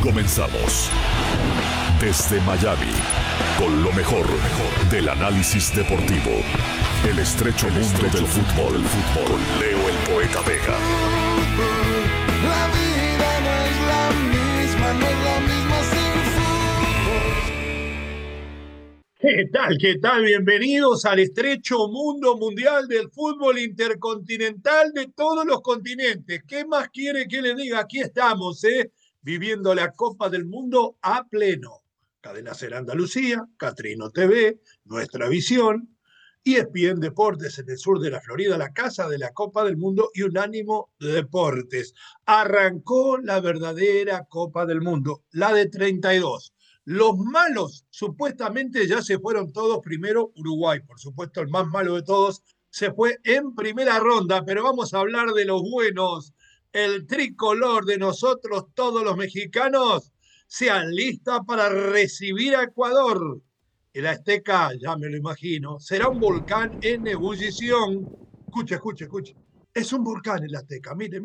Comenzamos desde Miami con lo mejor del análisis deportivo. El estrecho mundo del fútbol con Leo el Poeta Vega. La vida no es la misma, no es la misma sin fútbol. ¿Qué tal? Bienvenidos al estrecho mundo mundial del fútbol intercontinental de todos los continentes. ¿Qué más quiere que le diga? Aquí estamos, viviendo la Copa del Mundo a pleno. Cadena Ser Andalucía, Catrino TV, Nuestra Visión, ESPN Deportes en el sur de la Florida, la casa de la Copa del Mundo, y Unánimo Deportes. Arrancó la verdadera Copa del Mundo, la de 32. Los malos supuestamente ya se fueron todos. Primero Uruguay, por supuesto el más malo de todos, se fue en primera ronda, pero vamos a hablar de los buenos. El tricolor de nosotros, todos los mexicanos, se alista para recibir a Ecuador. El Azteca, ya me lo imagino, será un volcán en ebullición. Escuche. Es un volcán el Azteca, mire.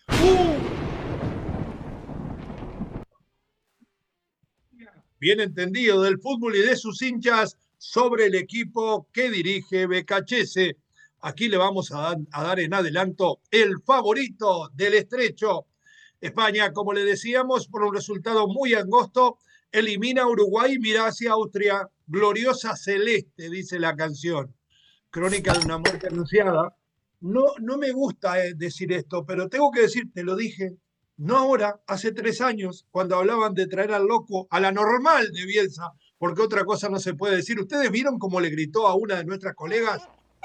Bien entendido del fútbol y de sus hinchas sobre el equipo que dirige Becachese. Aquí le vamos a dar en adelanto el favorito del estrecho. España, como le decíamos, por un resultado muy angosto, elimina a Uruguay y mira hacia Austria. Gloriosa celeste, dice la canción. Crónica de una muerte anunciada. No me gusta decir esto, pero tengo que decir, te lo dije, no ahora, hace 3 años, cuando hablaban de traer al loco, a la normal de Bielsa, porque otra cosa no se puede decir. ¿Ustedes vieron cómo le gritó a una de nuestras colegas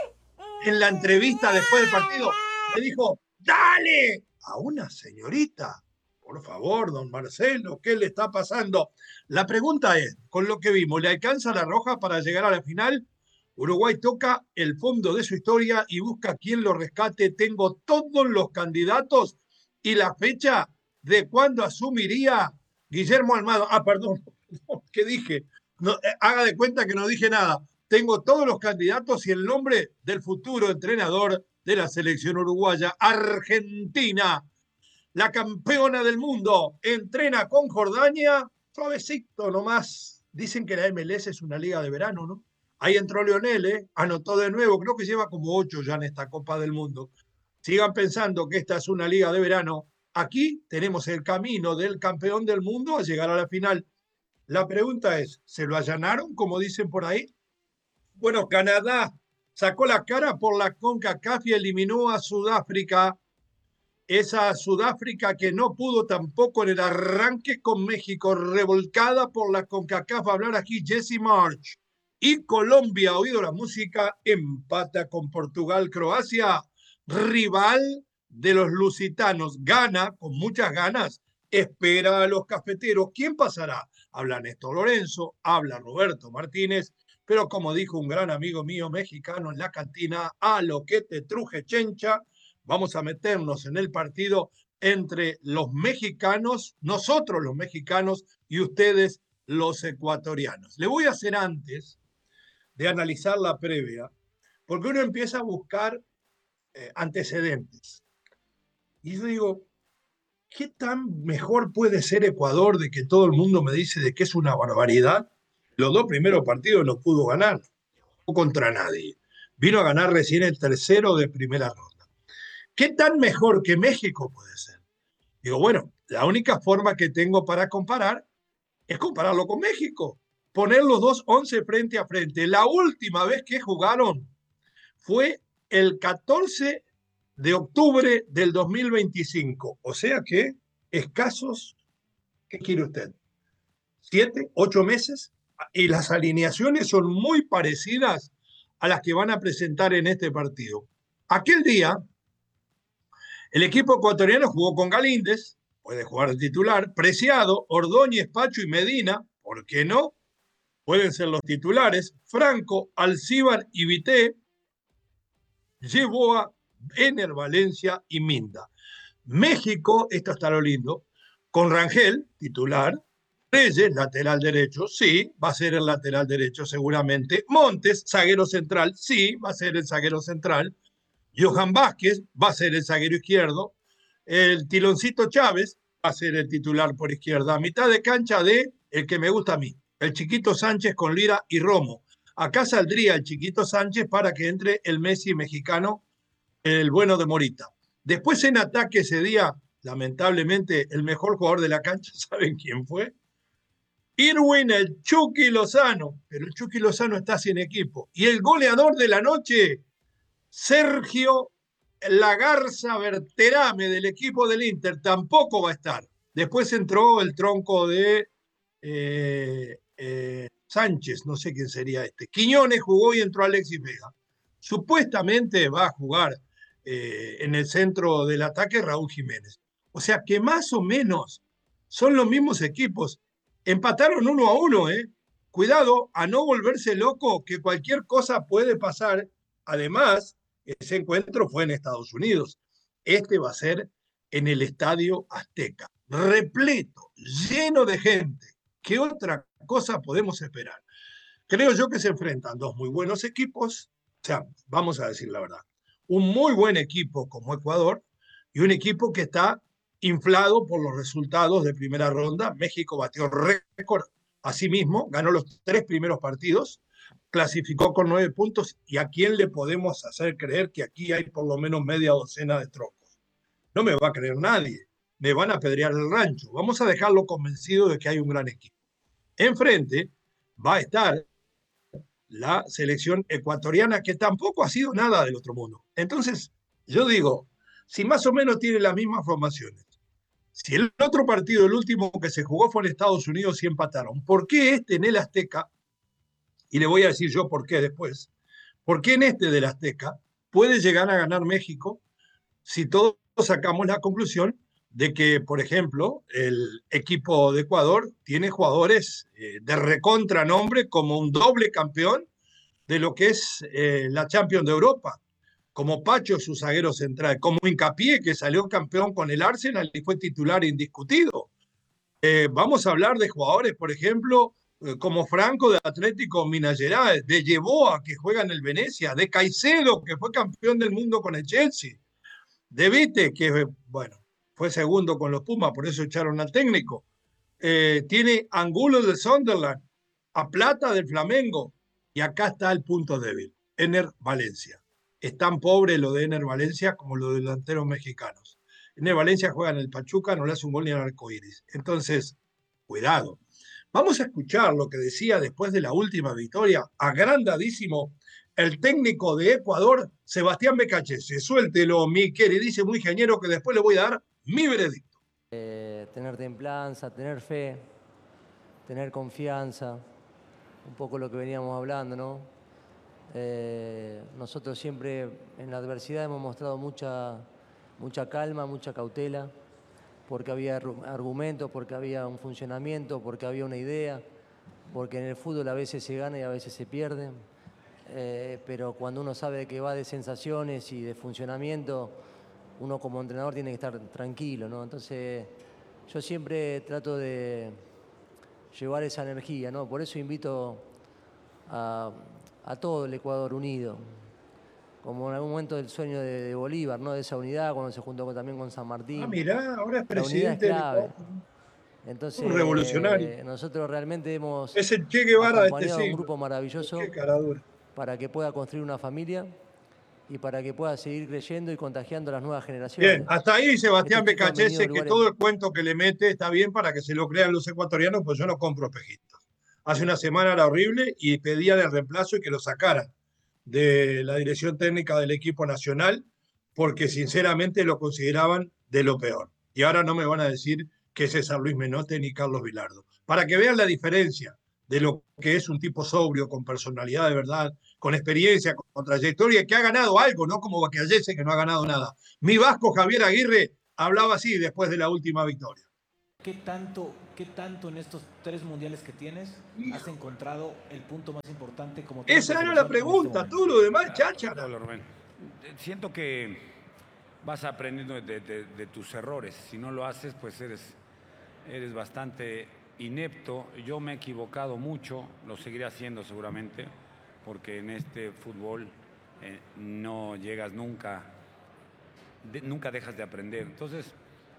en la entrevista después del partido? Le dijo, ¡dale! A una señorita. Por favor, don Marcelo, ¿qué le está pasando? La pregunta es, con lo que vimos, ¿le alcanza la roja para llegar a la final? Uruguay toca el fondo de su historia y busca quien lo rescate. Tengo todos los candidatos y la fecha de cuándo asumiría Guillermo Almada. Perdón, ¿qué dije? No, haga de cuenta que no dije nada. Tengo todos los candidatos y el nombre del futuro entrenador de la selección uruguaya. Argentina, la campeona del mundo, entrena con Jordania, suavecito nomás. Dicen que la MLS es una liga de verano, ¿no? Ahí entró Lionel, anotó de nuevo, creo que lleva como 8 ya en esta Copa del Mundo. Sigan pensando que esta es una liga de verano. Aquí tenemos el camino del campeón del mundo a llegar a la final. La pregunta es, ¿se lo allanaron, como dicen por ahí? Bueno, Canadá sacó la cara por la CONCACAF y eliminó a Sudáfrica. Esa Sudáfrica que no pudo tampoco en el arranque con México, revolcada por la CONCACAF. Va a hablar aquí Jesse March. Y Colombia, oído la música, empata con Portugal. Croacia, rival de los lusitanos, gana con muchas ganas, espera a los cafeteros. ¿Quién pasará? Habla Néstor Lorenzo, habla Roberto Martínez, pero como dijo un gran amigo mío mexicano en la cantina, a lo que te truje chencha. Vamos a meternos en el partido entre los mexicanos, nosotros los mexicanos y ustedes los ecuatorianos. Le voy a hacer antes de analizar la previa, porque uno empieza a buscar antecedentes. Y yo digo, ¿qué tan mejor puede ser Ecuador de que todo el mundo me dice de que es una barbaridad? Los 2 primeros partidos no pudo ganar, no contra nadie. Vino a ganar recién el tercero de primera ronda. ¿Qué tan mejor que México puede ser? Digo, bueno, la única forma que tengo para comparar es compararlo con México. Poner los dos 11 frente a frente. La última vez que jugaron fue el 14 de octubre del 2025. O sea que escasos, ¿qué quiere usted? 7, 8 meses. Y las alineaciones son muy parecidas a las que van a presentar en este partido. Aquel día, el equipo ecuatoriano jugó con Galíndez, puede jugar de titular, Preciado, Ordóñez, Pacho y Medina, ¿por qué no? Pueden ser los titulares, Franco, Alcíbar y Vité, Yeboa, Ener Valencia y Minda. México, esto está lo lindo, con Rangel, titular, Reyes, lateral derecho, sí, va a ser el lateral derecho seguramente, Montes, zaguero central, sí, va a ser el zaguero central, Johan Vázquez va a ser el zaguero izquierdo, el Tiloncito Chávez a ser el titular por izquierda. Mitad de cancha de el que me gusta a mí, el Chiquito Sánchez con Lira y Romo. Acá saldría el Chiquito Sánchez para que entre el Messi mexicano, el bueno de Morita. Después en ataque ese día, lamentablemente, el mejor jugador de la cancha, ¿saben quién fue? Irwin el Chucky Lozano, pero el Chucky Lozano está sin equipo. Y el goleador de la noche, Sergio La Garza Berterame del equipo del Inter, tampoco va a estar. Después entró el tronco de Sánchez, no sé quién sería este. Quiñones jugó y entró Alexis Vega. Supuestamente va a jugar en el centro del ataque Raúl Jiménez. O sea que más o menos son los mismos equipos. Empataron 1-1, ¿eh? Cuidado a no volverse loco, que cualquier cosa puede pasar. Además, ese encuentro fue en Estados Unidos. Este va a ser en el Estadio Azteca, repleto, lleno de gente. ¿Qué otra cosa podemos esperar? Creo yo que se enfrentan dos muy buenos equipos, o sea, vamos a decir la verdad, un muy buen equipo como Ecuador y un equipo que está inflado por los resultados de primera ronda. México batió récord a sí mismo, ganó los 3 primeros partidos, clasificó con 9 puntos. ¿Y a quién le podemos hacer creer que aquí hay por lo menos media docena de troncos? No me va a creer nadie, me van a apedrear el rancho. Vamos a dejarlo convencido de que hay un gran equipo. Enfrente va a estar la selección ecuatoriana, que tampoco ha sido nada del otro mundo. Entonces, yo digo, si más o menos tiene las mismas formaciones, si el otro partido, el último que se jugó fue en Estados Unidos y empataron, ¿por qué este en el Azteca? Y le voy a decir yo por qué después. ¿Por qué en este del Azteca puede llegar a ganar México si todos sacamos la conclusión de que, por ejemplo, el equipo de Ecuador tiene jugadores de recontra nombre como un doble campeón de lo que es la Champions de Europa, como Pacho, su zaguero central, como Hincapié, que salió campeón con el Arsenal y fue titular indiscutido. Vamos a hablar de jugadores, por ejemplo, como Franco de Atlético Minas Gerais, de Yeboah, que juega en el Venecia, de Caicedo, que fue campeón del mundo con el Chelsea, de Vite, que, bueno, fue segundo con los Pumas, por eso echaron al técnico. Tiene Angulo del Sunderland, a Plata del Flamengo, y acá está el punto débil, Ener Valencia. Es tan pobre lo de Ener Valencia como los delanteros mexicanos. Ener Valencia juega en el Pachuca, no le hace un gol ni al arcoíris. Entonces, cuidado. Vamos a escuchar lo que decía después de la última victoria, agrandadísimo, el técnico de Ecuador, Sebastián Becachese. Suéltelo, mi queridísimo ingeniero, que después le voy a dar mi veredicto. Tener templanza, tener fe, tener confianza, un poco lo que veníamos hablando, ¿no? Nosotros siempre en la adversidad hemos mostrado mucha calma, mucha cautela, porque había argumentos, porque había un funcionamiento, porque había una idea, porque en el fútbol a veces se gana y a veces se pierde, pero cuando uno sabe que va de sensaciones y de funcionamiento, uno como entrenador tiene que estar tranquilo, ¿no? Entonces yo siempre trato de llevar esa energía, ¿no? Por eso invito a todo el Ecuador unido, como en algún momento del sueño de Bolívar, ¿no? De esa unidad, cuando se juntó también con San Martín. Ah, mirá, ahora es La unidad es presidente del clave. Ecuador. Entonces, Un revolucionario. nosotros realmente hemos Es el Che Guevara de este acompañado a un siglo. grupo maravilloso Qué caradura. para que pueda construir una familia y para que pueda seguir creyendo y contagiando a las nuevas generaciones. Bien, hasta ahí Sebastián Estos chicos han venido Becachese, de que lugares- todo el cuento que le mete está bien para que se lo crean los ecuatorianos, pues yo no compro espejitos. Hace una semana era horrible y pedían el reemplazo y que lo sacaran de la dirección técnica del equipo nacional, porque sinceramente lo consideraban de lo peor. Y ahora no me van a decir que es César Luis Menotti ni Carlos Vilardo. Para que vean la diferencia de lo que es un tipo sobrio, con personalidad de verdad, con experiencia, con trayectoria, que ha ganado algo, no como Becachese, que no ha ganado nada. Mi vasco Javier Aguirre hablaba así después de la última victoria. ¿Qué tanto en estos 3 mundiales que tienes has encontrado el punto más importante como Esa era la pregunta, todo lo demás, cháchara. Hola, Rubén. Siento que vas aprendiendo de tus errores. Si no lo haces, pues eres bastante inepto. Yo me he equivocado mucho, lo seguiré haciendo seguramente, porque en este fútbol no llegas nunca, nunca dejas de aprender. Entonces,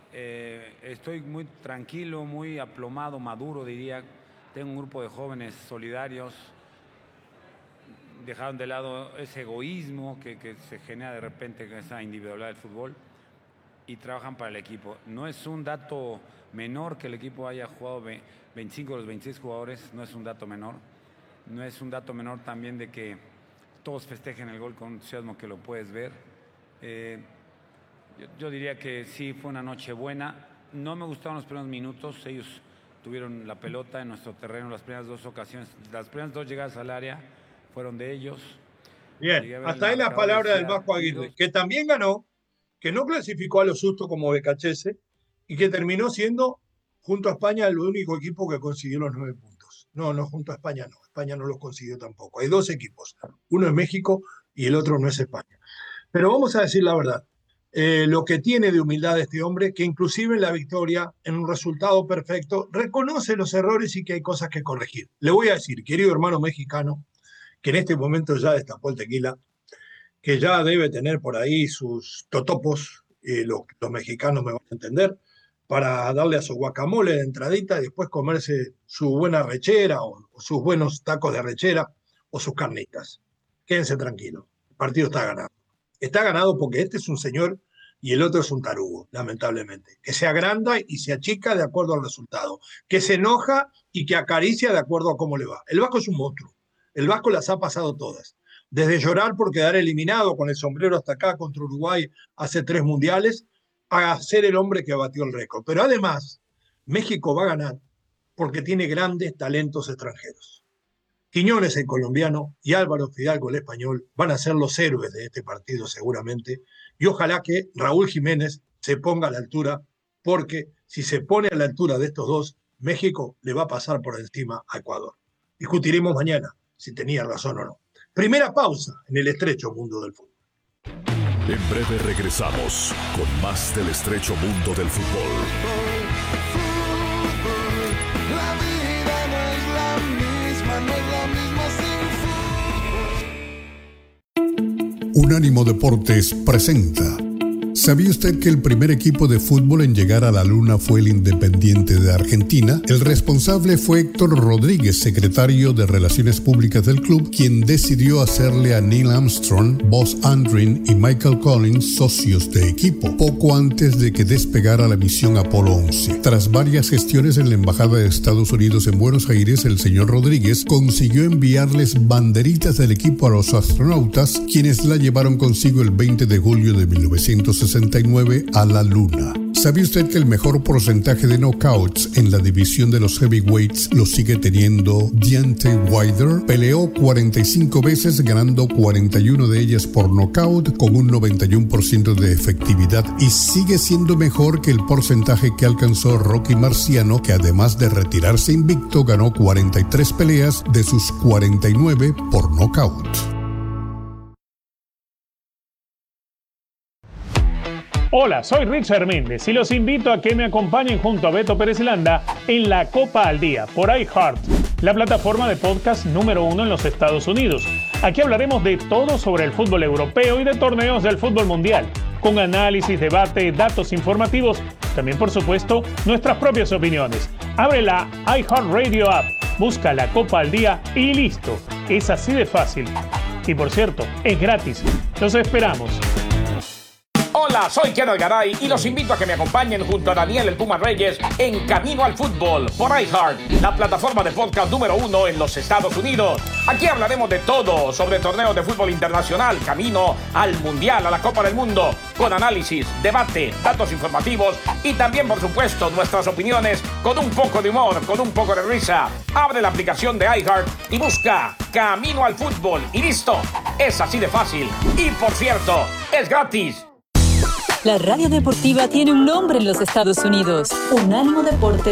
Estoy muy tranquilo, muy aplomado, maduro, diría. Tengo un grupo de jóvenes solidarios. Dejaron de lado ese egoísmo que se genera de repente con esa individualidad del fútbol y trabajan para el equipo. No es un dato menor que el equipo haya jugado 25 de los 26 jugadores, no es un dato menor. No es un dato menor también de que todos festejen el gol con entusiasmo, que lo puedes ver. Yo diría que sí, fue una noche buena. No me gustaron los primeros minutos. Ellos tuvieron la pelota en nuestro terreno las primeras 2 ocasiones. Las primeras 2 llegadas al área fueron de ellos. Bien, hasta ahí las palabras del Vasco Aguirre, que también ganó, que no clasificó a lo susto como Becachese y que terminó siendo, junto a España, el único equipo que consiguió los 9 puntos. No, junto a España no. España no los consiguió tampoco. Hay 2 equipos. Uno es México y el otro no es España. Pero vamos a decir la verdad. Lo que tiene de humildad este hombre, que inclusive en la victoria, en un resultado perfecto, reconoce los errores y que hay cosas que corregir. Le voy a decir, querido hermano mexicano, que en este momento ya destapó el tequila, que ya debe tener por ahí sus totopos, los mexicanos me van a entender, para darle a su guacamole de entradita y después comerse su buena rechera o sus buenos tacos de rechera o sus carnitas. Quédense tranquilos, el partido está ganado. Está ganado porque este es un señor y el otro es un tarugo, lamentablemente, que se agranda y se achica de acuerdo al resultado, que se enoja y que acaricia de acuerdo a cómo le va. El Vasco es un monstruo, el Vasco las ha pasado todas, desde llorar por quedar eliminado con el sombrero hasta acá contra Uruguay hace 3 mundiales, a ser el hombre que batió el récord. Pero además, México va a ganar porque tiene grandes talentos extranjeros. Quiñones, el colombiano, y Álvaro Fidalgo, el español, van a ser los héroes de este partido seguramente, y ojalá que Raúl Jiménez se ponga a la altura, porque si se pone a la altura de estos dos, México le va a pasar por encima a Ecuador. Discutiremos mañana si tenía razón o no. Primera pausa en el estrecho mundo del fútbol. En breve regresamos con más del estrecho mundo del fútbol. La vida no es la misma, no es la misma sin fútbol. Unánimo Deportes presenta. ¿Sabía usted que el primer equipo de fútbol en llegar a la Luna fue el Independiente de Argentina? El responsable fue Héctor Rodríguez, secretario de Relaciones Públicas del club, quien decidió hacerle a Neil Armstrong, Buzz Aldrin y Michael Collins socios de equipo, poco antes de que despegara la misión Apolo 11. Tras varias gestiones en la Embajada de Estados Unidos en Buenos Aires, el señor Rodríguez consiguió enviarles banderitas del equipo a los astronautas, quienes la llevaron consigo el 20 de julio de 1969 a la Luna. ¿Sabe usted que el mejor porcentaje de knockouts en la división de los heavyweights lo sigue teniendo Deontay Wilder? Peleó 45 veces, ganando 41 de ellas por knockout con un 91% de efectividad, y sigue siendo mejor que el porcentaje que alcanzó Rocky Marciano, que además de retirarse invicto, ganó 43 peleas de sus 49 por knockout. Hola, soy Richard Méndez y los invito a que me acompañen junto a Beto Pérez Landa en La Copa al Día por iHeart, la plataforma de podcast número 1 en los Estados Unidos. Aquí hablaremos de todo sobre el fútbol europeo y de torneos del fútbol mundial, con análisis, debate, datos informativos, también por supuesto nuestras propias opiniones. Abre la iHeartRadio app, busca La Copa al Día y listo. Es así de fácil. Y por cierto, es gratis. Los esperamos. Hola, soy Ken Garay y los invito a que me acompañen junto a Daniel el Puma Reyes en Camino al Fútbol por iHeart, la plataforma de podcast número 1 en los Estados Unidos. Aquí hablaremos de todo sobre torneos de fútbol internacional, camino al Mundial, a la Copa del Mundo, con análisis, debate, datos informativos y también, por supuesto, nuestras opiniones con un poco de humor, con un poco de risa. Abre la aplicación de iHeart y busca Camino al Fútbol y listo. Es así de fácil. Y por cierto, es gratis. La radio deportiva tiene un nombre en los Estados Unidos. Unánimo Deportes.